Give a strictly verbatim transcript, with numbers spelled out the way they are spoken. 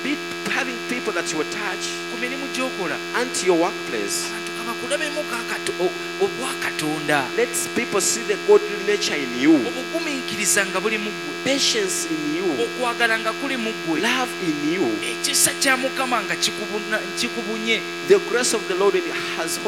be having people that you attach ku mirimu gy'okola unto your workplace. abantu kabakulabemu obwakatonda, Let people see the godly nature in you, obugumiikiriza nga buli mu ggwe, patience in you, okwagala nga kuli mu ggwe, love in you, ekisa kya Mukama nga kikubuna- kikubunye. the grace of the Lord in you has